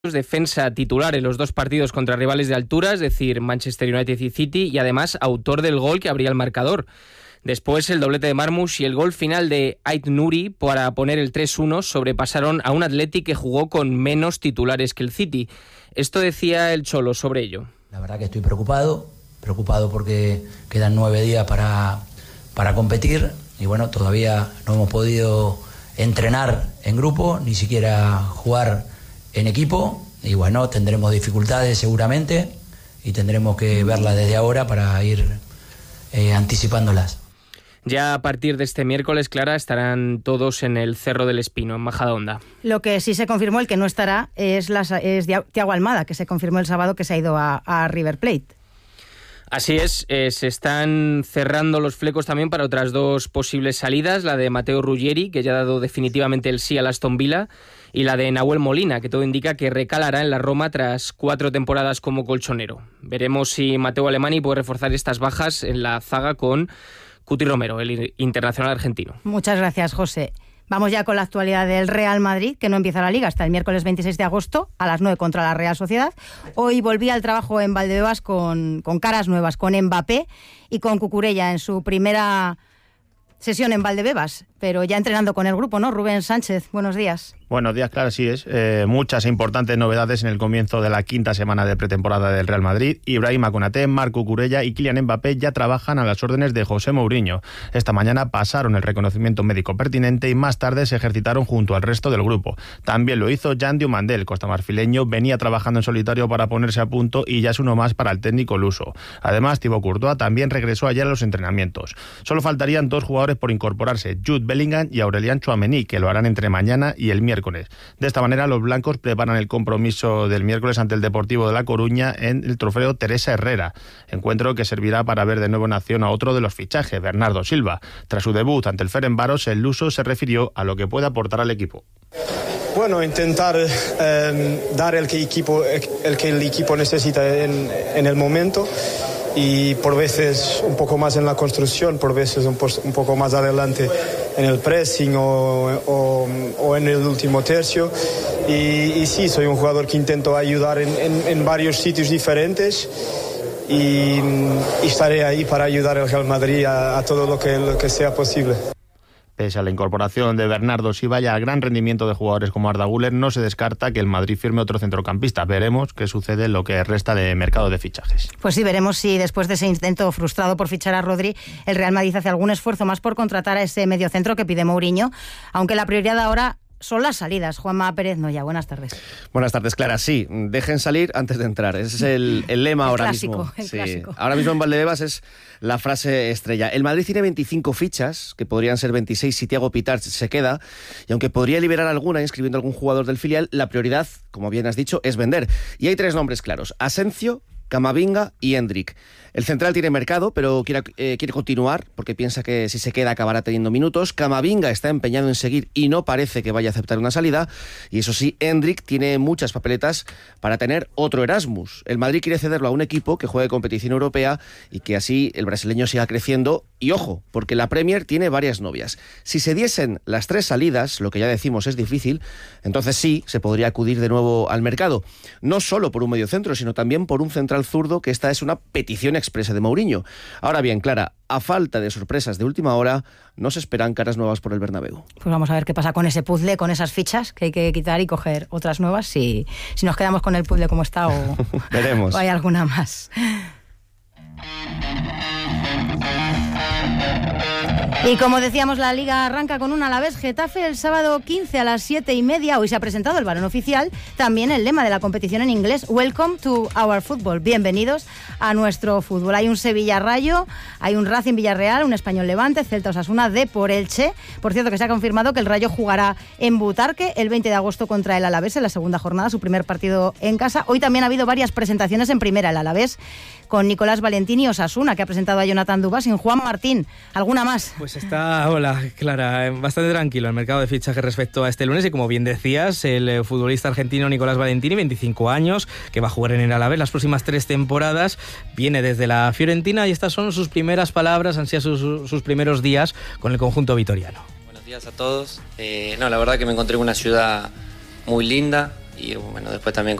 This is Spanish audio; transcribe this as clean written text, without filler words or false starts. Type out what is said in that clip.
defensa titular en los dos partidos contra rivales de altura, es decir, Manchester United y City, y además autor del gol que abría el marcador. Después el doblete de Marmoush y el gol final de Ait-Nouri para poner el 3-1 sobrepasaron a un Athletic que jugó con menos titulares que el City. Esto decía el Cholo sobre ello. La verdad que estoy preocupado porque quedan 9 días para competir y bueno, todavía no hemos podido entrenar en grupo, ni siquiera jugar en equipo y bueno, tendremos dificultades seguramente y tendremos que verlas desde ahora para ir anticipándolas. Ya a partir de este miércoles, Clara, estarán todos en el Cerro del Espino, en Majadahonda. Lo que sí se confirmó, el que no estará, es Thiago Almada, que se confirmó el sábado que se ha ido a River Plate. Así es, se están cerrando los flecos también para otras dos posibles salidas, la de Matteo Ruggeri, que ya ha dado definitivamente el sí al Aston Villa, y la de Nahuel Molina, que todo indica que recalará en la Roma tras 4 temporadas como colchonero. Veremos si Matteo Alemany puede reforzar estas bajas en la zaga con Cuti Romero, el internacional argentino. Muchas gracias, José. Vamos ya con la actualidad del Real Madrid, que no empieza la Liga hasta el miércoles 26 de agosto a las 9 contra la Real Sociedad. Hoy volvía al trabajo en Valdebebas con caras nuevas, con Mbappé y con Cucurella en su primera sesión en Valdebebas, pero ya entrenando con el grupo, ¿no? Rubén Sánchez, buenos días. Buenos días, claro, sí es. Muchas e importantes novedades en el comienzo de la quinta semana de pretemporada del Real Madrid. Ibrahima Konaté, Marco Cucurella y Kylian Mbappé ya trabajan a las órdenes de José Mourinho. Esta mañana pasaron el reconocimiento médico pertinente y más tarde se ejercitaron junto al resto del grupo. También lo hizo Jan Diomandé, el costamarfileño, venía trabajando en solitario para ponerse a punto y ya es uno más para el técnico luso. Además, Thibaut Courtois también regresó ayer a los entrenamientos. Solo faltarían 2 jugadores por incorporarse, Jude Bellingham y Aurelian Tchouaméni, que lo harán entre mañana y el miércoles. De esta manera, los blancos preparan el compromiso del miércoles ante el Deportivo de La Coruña en el trofeo Teresa Herrera, encuentro que servirá para ver de nuevo en acción a otro de los fichajes, Bernardo Silva. Tras su debut ante el Ferencváros, el luso se refirió a lo que puede aportar al equipo. Bueno, intentar dar el que el equipo necesita en el momento y por veces un poco más en la construcción, por veces un poco más adelante en el pressing o en el último tercio y sí, soy un jugador que intento ayudar en varios sitios diferentes y estaré ahí para ayudar al Real Madrid a todo lo que sea posible. Pese a la incorporación de Bernardo Silva y al gran rendimiento de jugadores como Arda Güler, no se descarta que el Madrid firme otro centrocampista. Veremos qué sucede en lo que resta de mercado de fichajes. Pues sí, veremos si después de ese intento frustrado por fichar a Rodri, el Real Madrid hace algún esfuerzo más por contratar a ese mediocentro que pide Mourinho, aunque la prioridad ahora son las salidas. Juanma Pérez Noya, buenas tardes. Buenas tardes, Clara. Sí, dejen salir antes de entrar. Ese es el lema ahora clásico, mismo. El clásico. Ahora mismo en Valdebebas es la frase estrella. El Madrid tiene 25 fichas, que podrían ser 26 si Thiago Pitart se queda, y aunque podría liberar alguna inscribiendo a algún jugador del filial, la prioridad, como bien has dicho, es vender. Y hay 3 nombres claros: Asensio, Camavinga y Endrick. El central tiene mercado, pero quiere continuar porque piensa que si se queda acabará teniendo minutos. Camavinga está empeñado en seguir y no parece que vaya a aceptar una salida. Y eso sí, Endrick tiene muchas papeletas para tener otro Erasmus. El Madrid quiere cederlo a un equipo que juegue competición europea y que así el brasileño siga creciendo. Y ojo, porque la Premier tiene varias novias. Si se diesen las 3 salidas, lo que ya decimos es difícil, entonces sí, se podría acudir de nuevo al mercado. No solo por un mediocentro, sino también por un central zurdo, que esta es una petición expresa de Mourinho. Ahora bien, Clara, a falta de sorpresas de última hora, no se esperan caras nuevas por el Bernabéu. Pues vamos a ver qué pasa con ese puzzle, con esas fichas que hay que quitar y coger otras nuevas, si nos quedamos con el puzzle como está o, veremos. O hay alguna más. Y como decíamos, la Liga arranca con un Alavés Getafe el sábado 15 a las 7:30. Hoy se ha presentado el balón oficial, también el lema de la competición en inglés: Welcome to our football. Bienvenidos a nuestro fútbol. Hay un Sevilla Rayo, hay un Racing Villarreal, un Español Levante, Celta Osasuna, Depor Elche. Por cierto, que se ha confirmado que el Rayo jugará en Butarque el 20 de agosto contra el Alavés en la segunda jornada, su primer partido en casa. Hoy también ha habido varias presentaciones en primera, el Alavés con Nicolás Valentín y Osasuna, que ha presentado a Jonathan Dubas, sin Juan Martín. ¿Alguna más? Pues está, hola Clara, bastante tranquilo el mercado de fichajes respecto a este lunes y como bien decías, el futbolista argentino Nicolás Valentini, 25 años, que va a jugar en el Alavés las próximas 3 temporadas, viene desde la Fiorentina y estas son sus primeras palabras, han sido sus primeros días con el conjunto vitoriano. Buenos días a todos. La verdad que me encontré en una ciudad muy linda, y bueno, después también